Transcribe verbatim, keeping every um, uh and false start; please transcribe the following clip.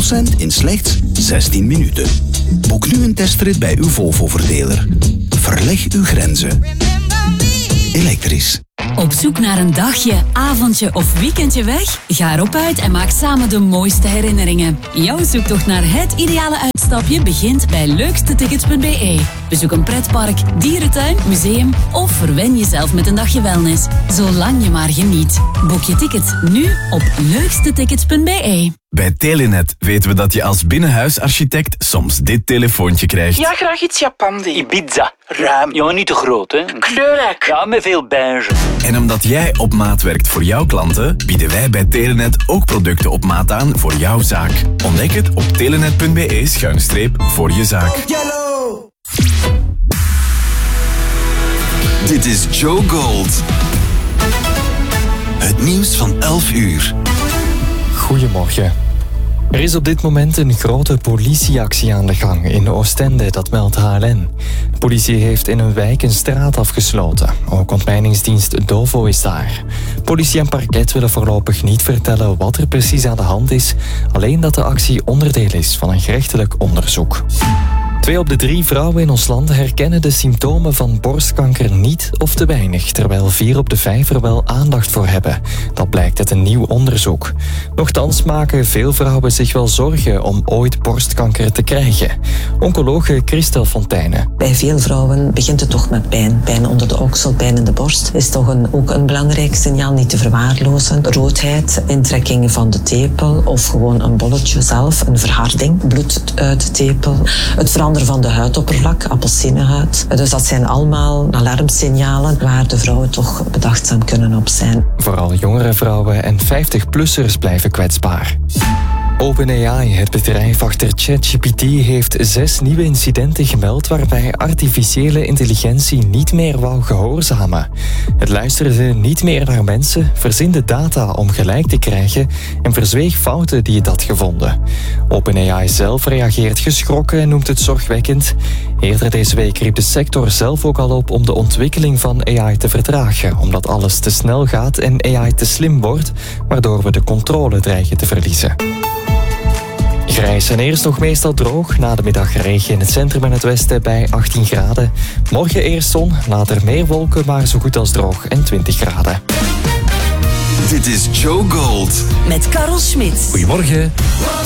procent in slechts zestien minuten. Boek nu een testrit bij uw Volvo-verdeler. Verleg uw grenzen. Elektrisch. Op zoek naar een dagje, avondje of weekendje weg? Ga erop uit en maak samen de mooiste herinneringen. Jouw zoektocht naar het ideale uitstapje begint bij leukstetickets punt b e. Bezoek een pretpark, dierentuin, museum of verwen jezelf met een dagje wellness. Zolang je maar geniet. Boek je ticket nu op leukstetickets punt b e. Bij Telenet weten we dat je als binnenhuisarchitect soms dit telefoontje krijgt. Ja, graag iets Japandi. Ibiza. Ruim. Ja, niet te groot, hè. Kleurrijk. Ja, met veel beige. En omdat jij op maat werkt voor jouw klanten, bieden wij bij Telenet ook producten op maat aan voor jouw zaak. Ontdek het op telenet punt b e schuine streep voor je zaak. Dit is Joe Gold. Het nieuws van elf uur. Goedemorgen. Er is op dit moment een grote politieactie aan de gang in Oostende, dat meldt H L N. De politie heeft in een wijk een straat afgesloten. Ook ontmijningsdienst Dovo is daar. Politie en parket willen voorlopig niet vertellen wat er precies aan de hand is, alleen dat de actie onderdeel is van een gerechtelijk onderzoek. Twee op de drie vrouwen in ons land herkennen de symptomen van borstkanker niet of te weinig, terwijl vier op de vijf er wel aandacht voor hebben. Dat blijkt uit een nieuw onderzoek. Nochtans maken veel vrouwen zich wel zorgen om ooit borstkanker te krijgen. Oncologe Christel Fontijne. Bij veel vrouwen begint het toch met pijn. Pijn onder de oksel, pijn in de borst is toch een, ook een belangrijk signaal, niet te verwaarlozen. Roodheid, intrekking van de tepel of gewoon een bolletje zelf, een verharding, bloed uit de tepel. Het veranderen van de huidoppervlak, appelsinehuid. Dus dat zijn allemaal alarmsignalen waar de vrouwen toch bedachtzaam kunnen op zijn. Vooral jongere vrouwen en vijftig-plussers blijven kwetsbaar. OpenAI, het bedrijf achter ChatGPT, heeft zes nieuwe incidenten gemeld waarbij artificiële intelligentie niet meer wou gehoorzamen. Het luisterde niet meer naar mensen, verzinde data om gelijk te krijgen en verzweeg fouten die het had gevonden. OpenAI zelf reageert geschrokken en noemt het zorgwekkend. Eerder deze week riep de sector zelf ook al op om de ontwikkeling van A I te vertragen, omdat alles te snel gaat en A I te slim wordt, waardoor we de controle dreigen te verliezen. Grijs en eerst nog meestal droog. Na de middag regen in het centrum en het westen bij achttien graden. Morgen eerst zon, later meer wolken, maar zo goed als droog en twintig graden. Dit is Joe Gold. Met Karel Smit. Goedemorgen.